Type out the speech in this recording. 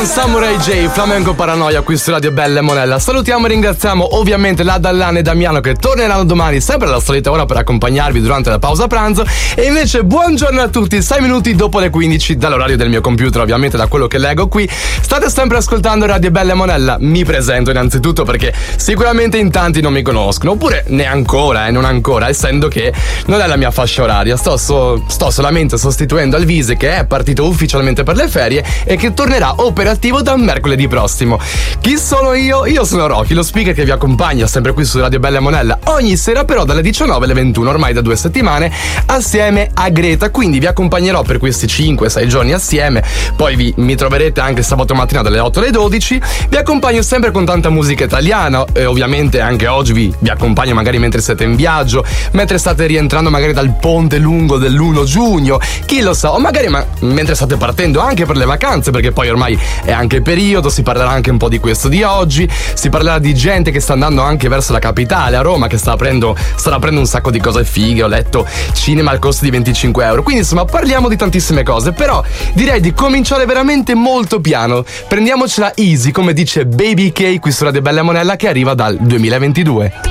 con Samurai J, Flamenco Paranoia qui su Radio Bella e Monella. Salutiamo e ringraziamo ovviamente la Dallana e Damiano che torneranno domani sempre alla solita ora per accompagnarvi durante la pausa pranzo. E invece buongiorno a tutti, 6 minuti dopo le 15 dall'orario del mio computer, ovviamente da quello che leggo qui. State sempre ascoltando Radio Bella e Monella. Mi presento innanzitutto perché sicuramente in tanti non mi conoscono, oppure non ancora, essendo che non è la mia fascia oraria. Sto solamente sostituendo Alvise, che è partito ufficialmente per le ferie e che tornerà operativo da mercoledì prossimo. Chi sono io? Io sono Rocky, lo speaker che vi accompagna sempre qui su Radio Bella e Monella ogni sera, però dalle 19 alle 21, ormai da 2 settimane, assieme a Greta. Quindi vi accompagnerò per questi 5-6 giorni assieme. Poi mi troverete anche sabato mattina dalle 8 alle 12. Vi accompagno sempre con tanta musica italiana e ovviamente anche oggi vi accompagno magari mentre siete in viaggio, mentre state rientrando magari dal ponte lungo dell'1 giugno, chi lo sa, o magari mentre state partendo anche per le vacanze, perché poi ormai è anche periodo. Si parlerà anche un po' di questo di oggi, si parlerà di gente che sta andando anche verso la capitale, a Roma, che starà aprendo un sacco di cose fighe. Ho letto cinema al costo di 25 euro, quindi insomma parliamo di tantissime cose, però direi di cominciare veramente molto piano. Prendiamocela easy, come dice Baby K qui su Radio Bella e Monella, che arriva dal 2022.